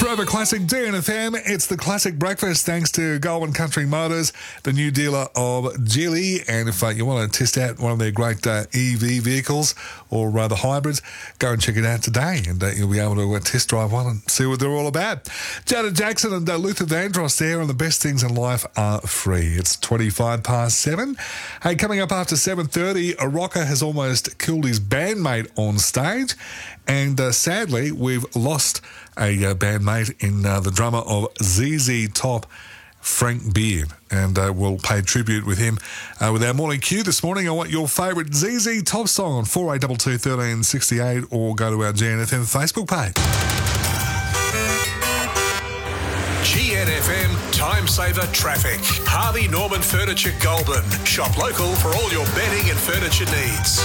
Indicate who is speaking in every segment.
Speaker 1: Forever Classic DNFM. It's the classic breakfast thanks to Goulburn Country Motors, the new dealer of Geely. And if you want to test out one of their great EV vehicles or the hybrids, go and check it out today and you'll be able to test drive one and see what they're all about. Janet Jackson and Luther Vandross there, and the best things in life are free. It's 7:25. Hey, coming up after 7:30, a rocker has almost killed his bandmate on stage. And sadly, we've lost a bandmate in the drummer of ZZ Top, Frank Beard. And we'll pay tribute with him with our morning cue this morning. I want your favourite ZZ Top song on 4822 1368 or go to our GNFM Facebook page.
Speaker 2: GNFM Time Saver Traffic. Harvey Norman Furniture Goulburn. Shop local for all your bedding and furniture needs.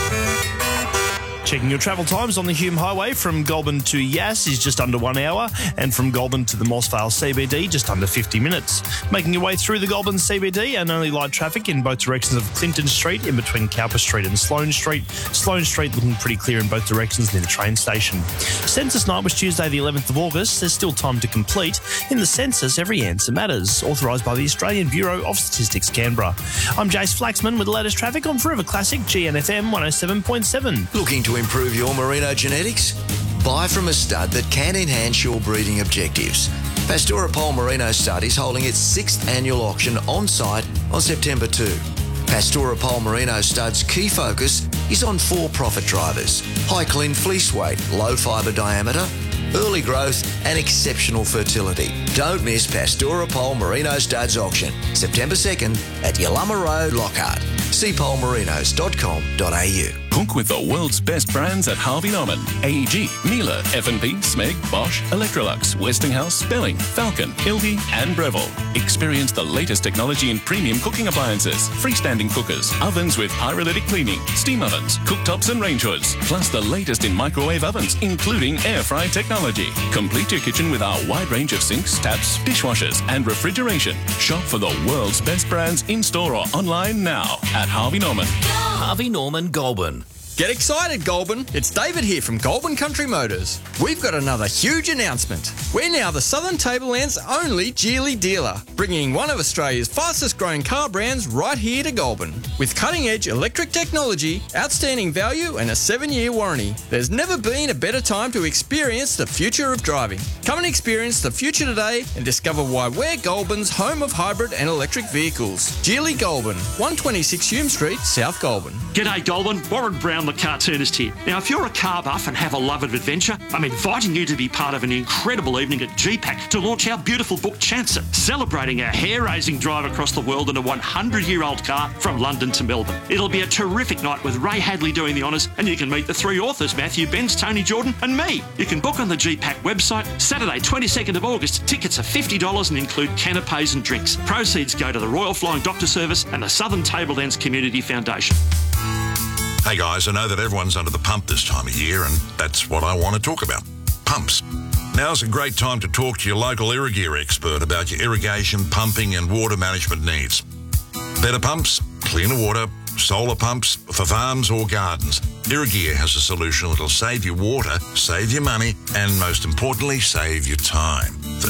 Speaker 3: Checking your travel times on the Hume Highway from Goulburn to Yass is just under 1 hour, and from Goulburn to the Moss Vale CBD just under 50 minutes. Making your way through the Goulburn CBD and only light traffic in both directions of Clinton Street in between Cowper Street and Sloane Street. Sloane Street looking pretty clear in both directions near the train station. Census night was Tuesday the 11th of August. There's still time to complete. In the census, every answer matters. Authorised by the Australian Bureau of Statistics, Canberra. I'm Jace Flaxman with the latest traffic on Forever Classic GNFM 107.7.
Speaker 4: Looking to improve your merino genetics? Buy from a stud that can enhance your breeding objectives. Pastora Pole Merino Stud is holding its 6th annual auction on site on September 2. Pastora Pole Merino Stud's key focus is on 4 profit drivers: high clean fleece weight, low fibre diameter, early growth and exceptional fertility. Don't miss Pastora Pole Merino Studs auction, September 2nd at Yalumma Road, Lockhart. See polemerinos.com.au.
Speaker 5: Cook with the world's best brands at Harvey Norman. AEG, Miele, F&P, Smeg, Bosch, Electrolux, Westinghouse, Belling, Falcon, Hilti and Breville. Experience the latest technology in premium cooking appliances, freestanding cookers, ovens with pyrolytic cleaning, steam ovens, cooktops and range hoods, plus the latest in microwave ovens, including air fry technology. Complete your kitchen with our wide range of sinks, taps, dishwashers and refrigeration. Shop for the world's best brands in-store or online now at Harvey Norman.
Speaker 4: Harvey Norman Goulburn.
Speaker 6: Get excited, Goulburn. It's David here from Goulburn Country Motors. We've got another huge announcement. We're now the Southern Tableland's only Geely dealer, bringing one of Australia's fastest growing car brands right here to Goulburn. With cutting edge electric technology, outstanding value and a 7-year warranty, there's never been a better time to experience the future of driving. Come and experience the future today and discover why we're Goulburn's home of hybrid and electric vehicles. Geely Goulburn, 126 Hume Street, South Goulburn.
Speaker 7: G'day Goulburn, Warren Brown the cartoonist here. Now if you're a car buff and have a love of adventure, I'm inviting you to be part of an incredible evening at GPAC to launch our beautiful book Chancer, celebrating our hair-raising drive across the world in a 100-year-old car from London to Melbourne. It'll be a terrific night with Ray Hadley doing the honours, and you can meet the 3 authors, Matthew Benz, Tony Jordan and me. You can book on the GPAC website. Saturday 22nd of August, tickets are $50 and include canapes and drinks. Proceeds go to the Royal Flying Doctor Service and the Southern Tablelands Community Foundation.
Speaker 2: Hey guys, I know that everyone's under the pump this time of year, and that's what I want to talk about. Pumps. Now's a great time to talk to your local Irrigear expert about your irrigation, pumping and water management needs. Better pumps, cleaner water, solar pumps for farms or gardens. Irrigear has a solution that'll save you water, save you money, and most importantly, save you time. The